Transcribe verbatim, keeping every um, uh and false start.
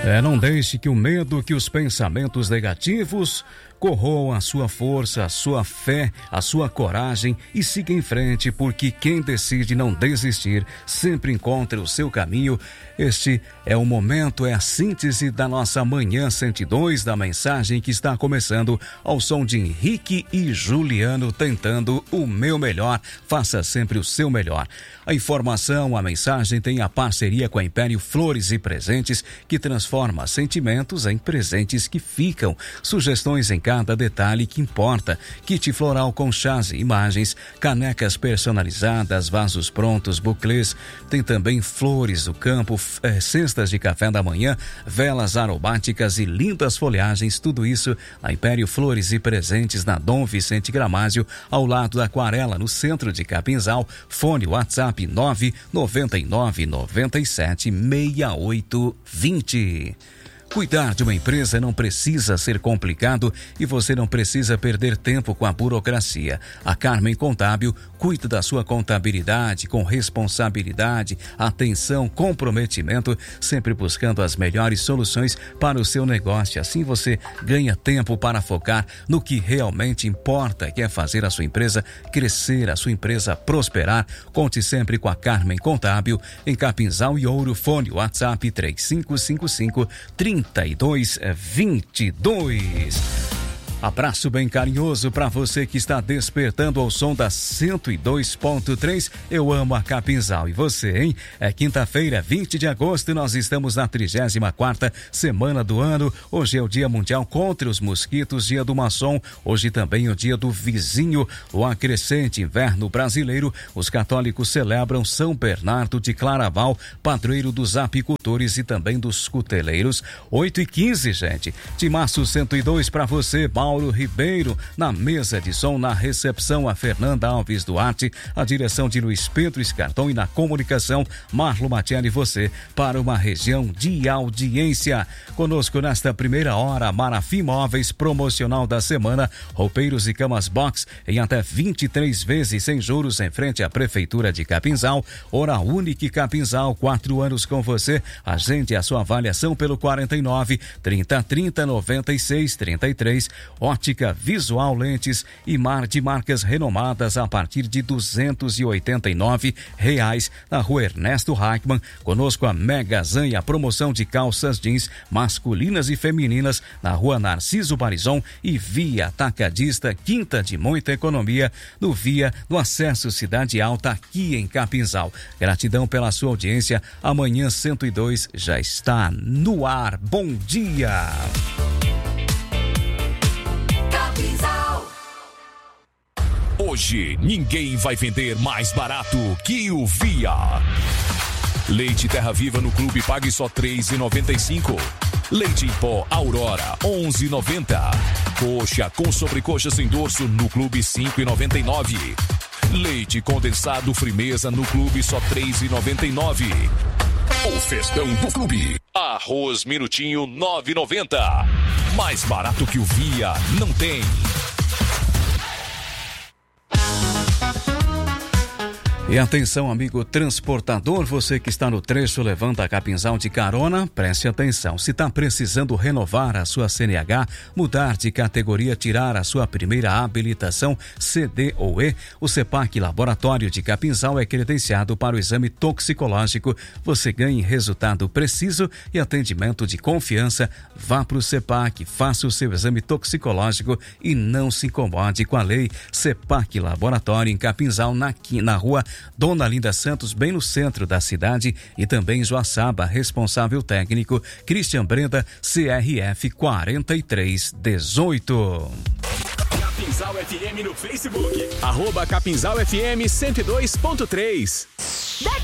É, não deixe que o medo, que os pensamentos negativos corroam a sua força, a sua fé, a sua coragem e siga em frente, porque quem decide não desistir sempre encontra o seu caminho. Este é o momento, é a síntese da nossa Manhã cento e dois, da mensagem que está começando ao som de Henrique e Juliano, tentando o meu melhor. Faça sempre o seu melhor. A informação, a mensagem tem a parceria com a Império Flores e Presentes, que transforma sentimentos em presentes que ficam. Sugestões em cada detalhe que importa. Kit floral com chás e imagens, canecas personalizadas, vasos prontos, buclês. Tem também flores do campo, é, cestas de café da manhã, velas aromáticas e lindas folhagens. Tudo isso na Império Flores e Presentes, na Dom Vicente Gramásio, ao lado da Aquarela, no centro de Capinzal. Fone WhatsApp nove nove nove nove sete seis oito dois zero. Cuidar de uma empresa não precisa ser complicado e você não precisa perder tempo com a burocracia. A Carmen Contábil cuida da sua contabilidade com responsabilidade, atenção, comprometimento, sempre buscando as melhores soluções para o seu negócio. Assim você ganha tempo para focar no que realmente importa, que é fazer a sua empresa crescer, a sua empresa prosperar. Conte sempre com a Carmen Contábil, em Capinzal e Ouro. Fone WhatsApp três cinco cinco cinco, três dois dois dois. Abraço bem carinhoso para você que está despertando ao som da cento e dois ponto três. Eu amo a Capinzal. E você, hein? É quinta-feira, vinte de agosto, e nós estamos na trigésima quarta semana do ano. Hoje é o Dia Mundial contra os Mosquitos, Dia do Maçom. Hoje também é o Dia do Vizinho. O acrescente inverno brasileiro, os católicos celebram São Bernardo de Claraval, padroeiro dos apicultores e também dos cuteleiros. oito e quinze, gente. Timaço cento e dois para você, Mauro Ribeiro, na mesa de som, na recepção, a Fernanda Alves Duarte, a direção de Luiz Pedro Escartão e na comunicação, Marlo Matielli, você, para uma região de audiência. Conosco nesta primeira hora, Marafim Móveis, promocional da semana, roupeiros e camas box em até vinte e três vezes sem juros em frente à Prefeitura de Capinzal. Hora Unique Capinzal, quatro anos com você. Agende a sua avaliação pelo quarenta e nove, trinta, trinta, noventa e seis, trinta e três. Ótica Visual Lentes e mar de marcas renomadas a partir de duzentos e oitenta e nove reais na Rua Ernesto Reichmann. Conosco a Mega Zan e a promoção de calças jeans masculinas e femininas na Rua Narciso Barizon e Via Atacadista, quinta de muita economia, no Via, no acesso Cidade Alta, aqui em Capinzal. Gratidão pela sua audiência. Amanhã cento e dois já está no ar. Bom dia! Hoje ninguém vai vender mais barato que o Via. Leite Terra Viva no Clube pague só três reais e noventa e cinco centavos. Leite em pó Aurora onze reais e noventa centavos. Coxa com sobrecoxa sem dorso no Clube cinco reais e noventa e nove centavos. Leite condensado Frimeza no Clube só três reais e noventa e nove centavos. O festão do Clube. Arroz Minutinho nove reais e noventa centavos. Mais barato que o Via não tem. E atenção, amigo transportador, você que está no trecho levando a Capinzal de carona, preste atenção. Se está precisando renovar a sua C N H, mudar de categoria, tirar a sua primeira habilitação C D ou E, o CEPAC Laboratório de Capinzal é credenciado para o exame toxicológico. Você ganha resultado preciso e atendimento de confiança. Vá para o CEPAC, faça o seu exame toxicológico e não se incomode com a lei. CEPAC Laboratório em Capinzal, na, na rua Dona Linda Santos, bem no centro da cidade, e também Joaçaba. Responsável técnico Christian Brenda, C R F quarenta e três dezoito. Capinzal F M no Facebook. Arroba Capinzal F M cento e dois ponto três.